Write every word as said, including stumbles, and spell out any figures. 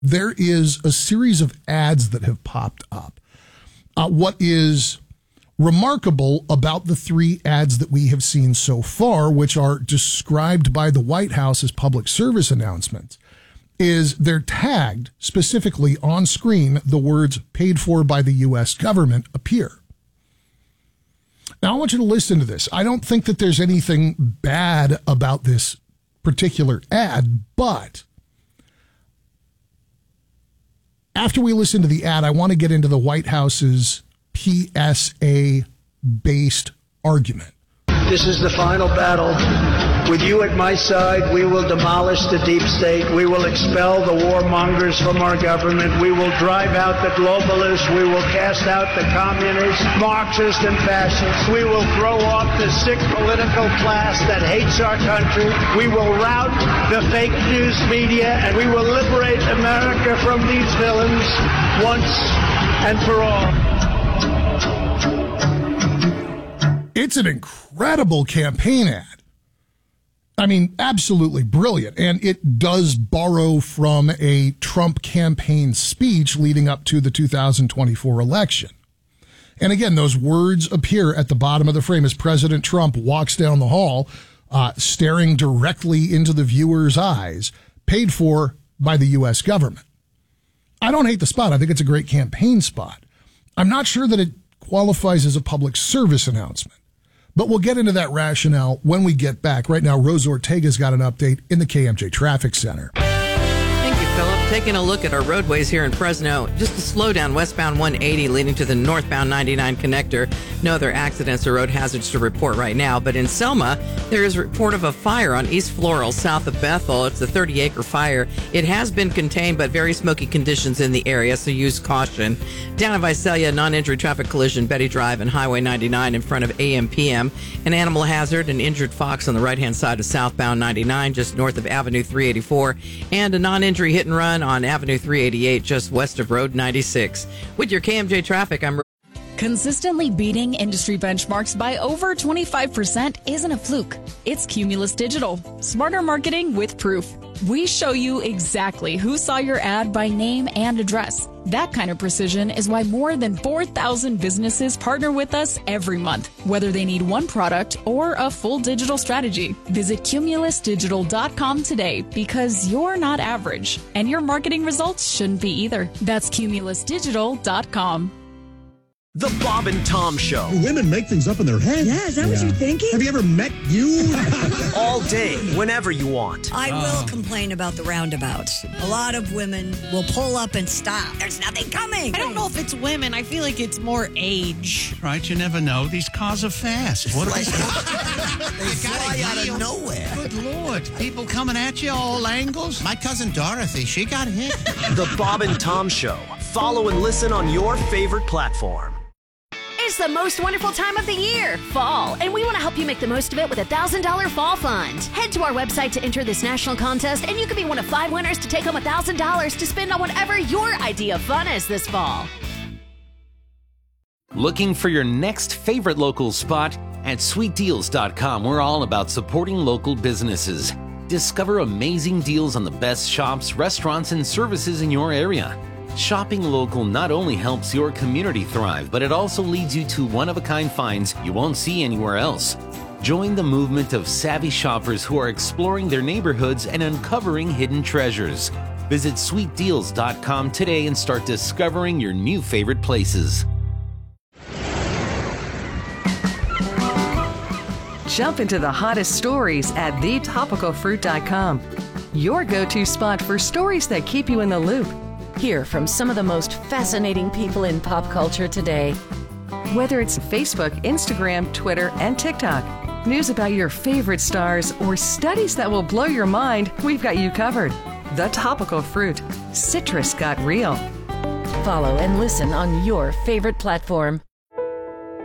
there is a series of ads that have popped up. Uh, what is remarkable about the three ads that we have seen so far, which are described by the White House as public service announcements, is they're tagged specifically on screen. The words "paid for by the U S government" appear. Now, I want you to listen to this. I don't think that there's anything bad about this particular ad, but after we listen to the ad, I want to get into the White House's P S A-based argument. This is the final battle. With you at my side, we will demolish the deep state. We will expel the warmongers from our government. We will drive out the globalists. We will cast out the communists, Marxists, and fascists. We will throw off the sick political class that hates our country. We will rout the fake news media, and we will liberate America from these villains once and for all. It's an incredible campaign ad. I mean, absolutely brilliant. And it does borrow from a Trump campaign speech leading up to the two thousand twenty-four election. And again, those words appear at the bottom of the frame as President Trump walks down the hall, uh, staring directly into the viewer's eyes, paid for by the U S government. I don't hate the spot. I think it's a great campaign spot. I'm not sure that it qualifies as a public service announcement. But we'll get into that rationale when we get back. Right now, Rose Ortega's got an update in the K M J Traffic Center. Thank you, Philip. Taking a look at our roadways here in Fresno, just a slowdown westbound one eighty leading to the northbound ninety-nine connector. No other accidents or road hazards to report right now. But in Selma, there is a report of a fire on East Floral, south of Bethel. It's a thirty-acre fire. It has been contained, but very smoky conditions in the area, so use caution. Down in Visalia, non-injury traffic collision, Betty Drive and Highway ninety-nine in front of A M P M. An animal hazard, an injured fox on the right-hand side of southbound ninety-nine, just north of Avenue three eighty-four. And a non-injury hit and run on Avenue three eighty-eight, just west of Road ninety-six. With your K M J Traffic, I'm... Consistently beating industry benchmarks by over twenty-five percent isn't a fluke. It's Cumulus Digital. Smarter marketing with proof. We show you exactly who saw your ad by name and address. That kind of precision is why more than four thousand businesses partner with us every month, whether they need one product or a full digital strategy. Visit cumulus digital dot com today because you're not average, and your marketing results shouldn't be either. That's cumulus digital dot com. The Bob and Tom Show. Women make things up in their heads. Yeah, is that yeah. what you're thinking? Have you ever met you? All day, whenever you want. I will complain about the roundabouts. A lot of women will pull up and stop. There's nothing coming. I don't know if it's women. I feel like it's more age. Right, you never know. These cars are fast. What they fly out of nowhere. Good Lord. People coming at you all angles. My cousin Dorothy, she got hit. The Bob and Tom Show. Follow and listen on your favorite platform. It's the most wonderful time of the year, fall, and we want to help you make the most of it with a one thousand dollars fall fund. Head to our website to enter this national contest, and you could be one of five winners to take home one thousand dollars to spend on whatever your idea of fun is this fall. Looking for your next favorite local spot? At sweet deals dot com, we're all about supporting local businesses. Discover amazing deals on the best shops, restaurants, and services in your area. Shopping local not only helps your community thrive, but it also leads you to one-of-a-kind finds you won't see anywhere else. Join the movement of savvy shoppers who are exploring their neighborhoods and uncovering hidden treasures. Visit sweet deals dot com today and start discovering your new favorite places. Jump into the hottest stories at the topical fruit dot com. Your go-to spot for stories that keep you in the loop. Hear from some of the most fascinating people in pop culture today. Whether it's Facebook, Instagram, Twitter, and TikTok, news about your favorite stars, or studies that will blow your mind, we've got you covered. The Topical Fruit. Citrus got real. Follow and listen on your favorite platform.